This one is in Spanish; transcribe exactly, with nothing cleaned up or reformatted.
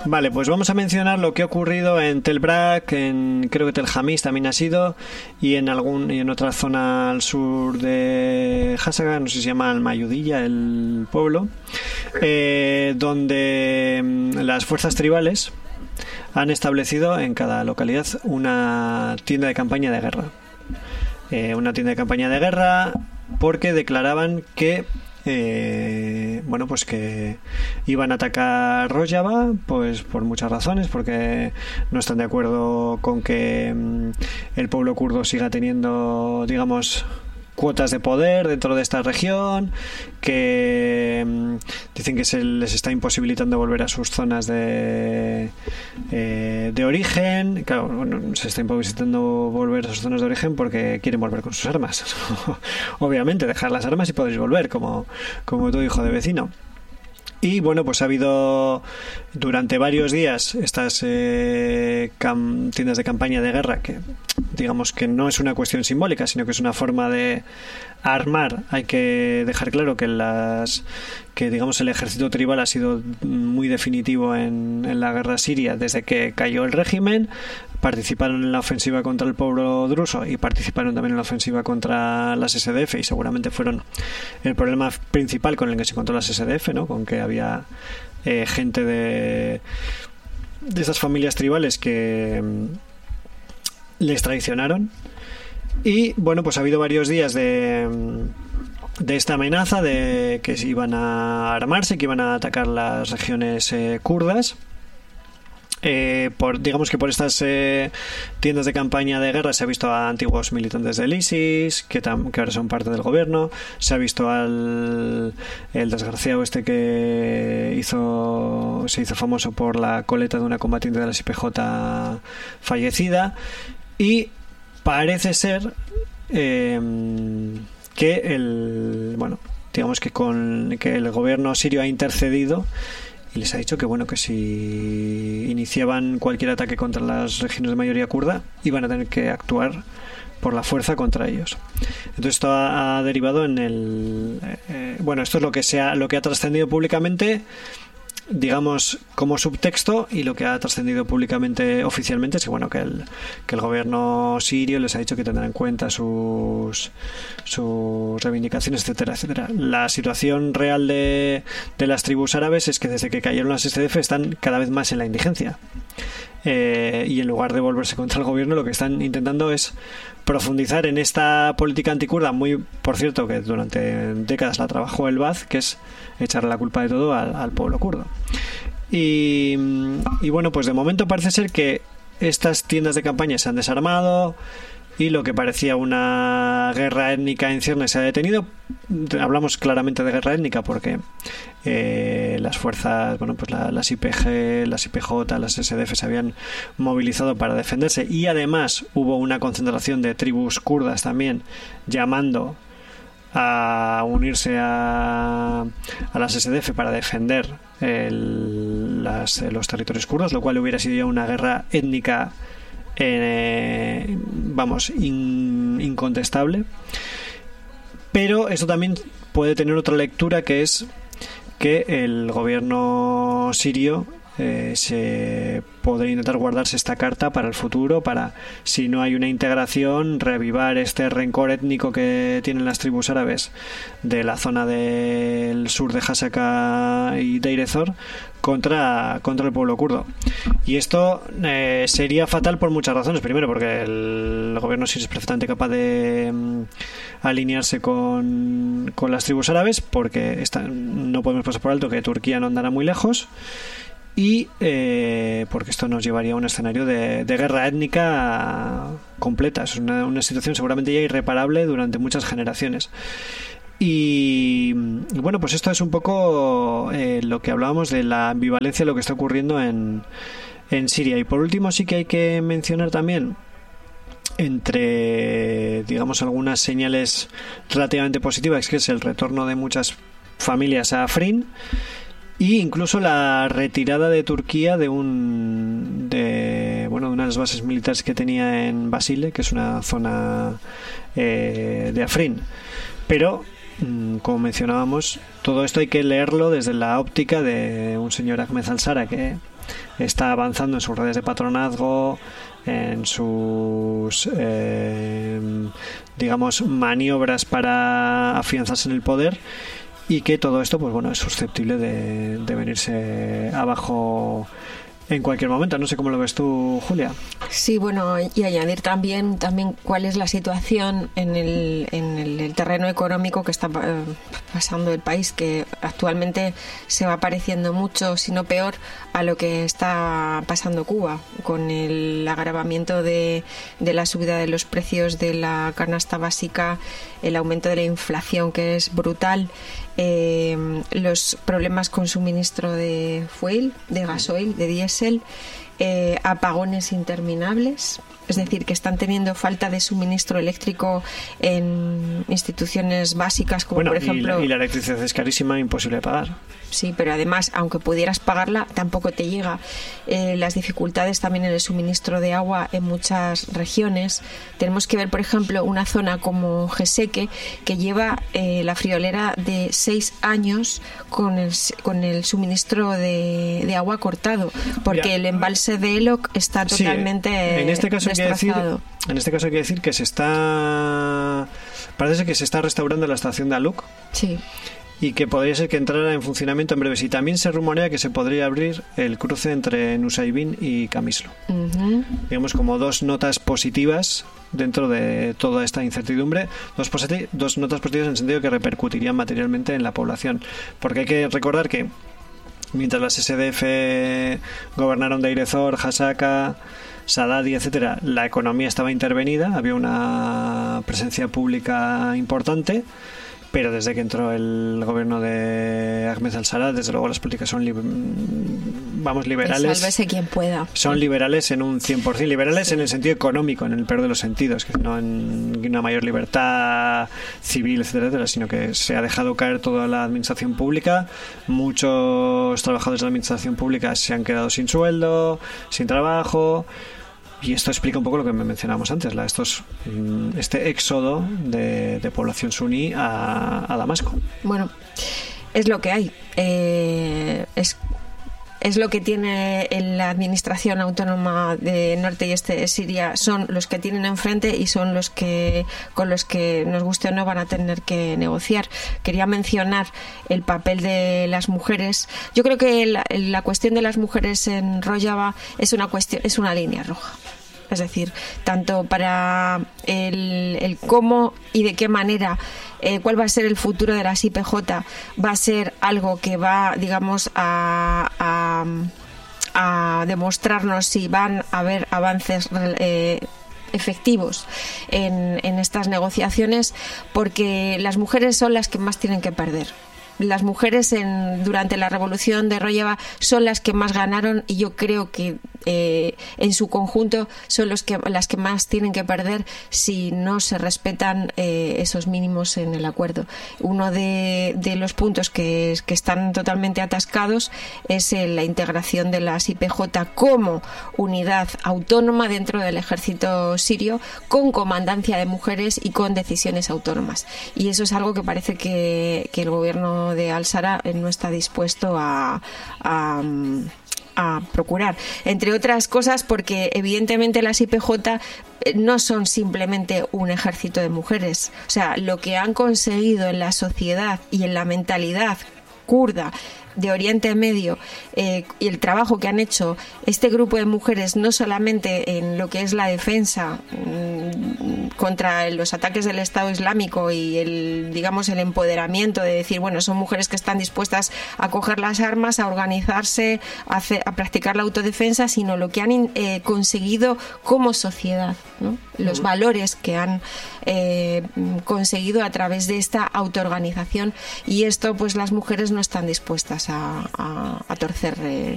Vale, pues vamos a mencionar lo que ha ocurrido en Tel Brak, en creo que Tel Hamis también ha sido, y en algún y en otra zona al sur de Hasaka, no sé si se llama Al-Mayudilla, el pueblo, eh, donde las fuerzas tribales han establecido en cada localidad una tienda de campaña de guerra. Eh, una tienda de campaña de guerra porque declaraban que Eh, bueno, pues que iban a atacar Rojava, pues por muchas razones, porque no están de acuerdo con que mm, el pueblo kurdo siga teniendo, digamos, cuotas de poder dentro de esta región, que mmm, dicen que se les está imposibilitando volver a sus zonas de eh, de origen. Claro, bueno, se está imposibilitando volver a sus zonas de origen porque quieren volver con sus armas. Obviamente, dejar las armas y podéis volver, como, como tu hijo de vecino. Y bueno, pues ha habido durante varios días estas eh, cam- tiendas de campaña de guerra, que digamos que no es una cuestión simbólica, sino que es una forma de armar. Hay que dejar claro que las que digamos el ejército tribal ha sido muy definitivo en, en la guerra siria desde que cayó el régimen. Participaron en la ofensiva contra el pueblo druso y participaron también en la ofensiva contra las ese de efe, y seguramente fueron el problema principal con el que se encontró las ese de efe, ¿no? Con que había eh, gente de de esas familias tribales que mm, les traicionaron. Y bueno, pues ha habido varios días de de esta amenaza de que iban a armarse, que iban a atacar las regiones eh, kurdas. Eh, por, digamos que por estas eh, tiendas de campaña de guerra se ha visto a antiguos militantes del ISIS que, tam, que ahora son parte del gobierno. Se ha visto al el desgraciado este que hizo se hizo famoso por la coleta de una combatiente de la ese pe jota fallecida. Y parece ser eh, que el bueno digamos que con que el gobierno sirio ha intercedido y les ha dicho que bueno, que si iniciaban cualquier ataque contra las regiones de mayoría kurda iban a tener que actuar por la fuerza contra ellos. Entonces esto ha, ha derivado en el eh, bueno, esto es lo que se ha, lo que ha trascendido públicamente, digamos, como subtexto, y lo que ha trascendido públicamente oficialmente es que bueno, que el, que el gobierno sirio les ha dicho que tendrá en cuenta sus sus reivindicaciones, etcétera, etcétera. La situación real de, de las tribus árabes es que desde que cayeron las ese de efe están cada vez más en la indigencia. Eh, y en lugar de volverse contra el gobierno, lo que están intentando es profundizar en esta política antikurda, muy, por cierto, que durante décadas la trabajó el Baath, que es echarle la culpa de todo al, al pueblo kurdo. Y, y bueno, pues de momento parece ser que estas tiendas de campaña se han desarmado y lo que parecía una guerra étnica en ciernes se ha detenido. Hablamos claramente de guerra étnica porque eh, las fuerzas, bueno, pues la, las i pe ge, las i pe jota, las ese de efe se habían movilizado para defenderse, y además hubo una concentración de tribus kurdas también llamando a unirse a, a las ese de efe para defender el, las, los territorios kurdos, lo cual hubiera sido ya una guerra étnica Eh, vamos, in, incontestable. Pero esto también puede tener otra lectura, que es que el gobierno sirio eh, se podría intentar guardarse esta carta para el futuro, para, si no hay una integración, reavivar este rencor étnico que tienen las tribus árabes de la zona del sur de Hasaka y Deir ez-Zor contra, contra el pueblo kurdo. Y esto eh, sería fatal por muchas razones. Primero, porque el gobierno sirio es perfectamente capaz de um, alinearse con, con las tribus árabes, porque está, no podemos pasar por alto que Turquía no andará muy lejos, y eh, porque esto nos llevaría a un escenario de, de guerra étnica completa. Es una, una situación seguramente ya irreparable durante muchas generaciones. Y, y bueno, pues esto es un poco eh, lo que hablábamos de la ambivalencia de lo que está ocurriendo en, en Siria. Y por último sí que hay que mencionar también, entre digamos algunas señales relativamente positivas, que es el retorno de muchas familias a Afrin, y incluso la retirada de Turquía de un de bueno de unas bases militares que tenía en Basile, que es una zona eh, de Afrin. Pero como mencionábamos, todo esto hay que leerlo desde la óptica de un señor Ahmed al-Sara que está avanzando en sus redes de patronazgo, en sus eh, digamos maniobras para afianzarse en el poder, y que todo esto pues bueno es susceptible de, de venirse abajo en cualquier momento. No sé cómo lo ves tú, Julia. Sí, bueno, y añadir también también cuál es la situación en el, en el, el terreno económico que está eh, pasando el país, que actualmente se va pareciendo mucho, si no peor, a lo que está pasando Cuba, con el agravamiento de, de la subida de los precios de la canasta básica, el aumento de la inflación, que es brutal, eh, los problemas con suministro de fuel, de gasoil, de diésel, eh, apagones interminables, es decir, que están teniendo falta de suministro eléctrico en instituciones básicas como bueno, por ejemplo... Y la, y la electricidad es carísima, imposible de pagar. Sí, pero además, aunque pudieras pagarla, tampoco te llega. Eh, las dificultades también en el suministro de agua en muchas regiones. Tenemos que ver, por ejemplo, una zona como Geseque, que lleva eh, la friolera de seis años con el, con el suministro de, de agua cortado, porque Mira, el embalse de Eloc está totalmente sí, en este caso destrozado. Hay que decir, en este caso hay que decir que se está... Parece que se está restaurando la estación de Aluc. Sí. Y que podría ser que entrara en funcionamiento en breves. Y también se rumorea que se podría abrir el cruce entre Nusaybin y Camislo. Uh-huh. Digamos como dos notas positivas dentro de toda esta incertidumbre. Dos, posit- dos notas positivas en el sentido que repercutirían materialmente en la población. Porque hay que recordar que mientras las S D F gobernaron Deir ez-Zor, Hasaka, Saadati, etcétera, la economía estaba intervenida, había una presencia pública importante. Pero desde que entró el gobierno de Ahmed al-Sarat, desde luego las políticas son li- vamos liberales. Sálvese quien pueda. Son liberales en un cien por ciento. Liberales sí. En el sentido económico, en el peor de los sentidos, que no en una mayor libertad civil, etcétera, etcétera, sino que se ha dejado caer toda la administración pública. Muchos trabajadores de la administración pública se han quedado sin sueldo, sin trabajo. Y esto explica un poco lo que mencionábamos antes, la, estos, este éxodo de, de población suní a, a Damasco. Bueno, es lo que hay. Eh, es, es lo que tiene la administración autónoma de norte y este de Siria. Son los que tienen enfrente y son los que con los que, nos guste o no, van a tener que negociar. Quería mencionar el papel de las mujeres. Yo creo que la, la cuestión de las mujeres en Rojava es una cuestión, es una línea roja. Es decir, tanto para el, el cómo y de qué manera, eh, cuál va a ser el futuro de las I P J, va a ser algo que va, digamos, a, a, a demostrarnos si van a haber avances eh, efectivos en, en estas negociaciones, porque las mujeres son las que más tienen que perder. Las mujeres en, durante la revolución de Rojava son las que más ganaron, y yo creo que eh, en su conjunto son los que, las que más tienen que perder si no se respetan eh, esos mínimos en el acuerdo. Uno de, de los puntos que, que están totalmente atascados es eh, la integración de las I P J como unidad autónoma dentro del ejército sirio, con comandancia de mujeres y con decisiones autónomas. Y eso es algo que parece que, que el gobierno de al-Sara no está dispuesto a, a, a procurar, entre otras cosas porque evidentemente las I P J no son simplemente un ejército de mujeres. O sea, lo que han conseguido en la sociedad y en la mentalidad kurda de Oriente Medio, eh, y el trabajo que han hecho este grupo de mujeres, no solamente en lo que es la defensa mmm, contra los ataques del Estado Islámico y el, digamos, el empoderamiento de decir, bueno, son mujeres que están dispuestas a coger las armas, a organizarse, a, hacer, a practicar la autodefensa, sino lo que han eh, conseguido como sociedad, ¿no? Los valores que han eh, conseguido a través de esta autoorganización, y esto pues las mujeres no están dispuestas a, a, a torcer eh,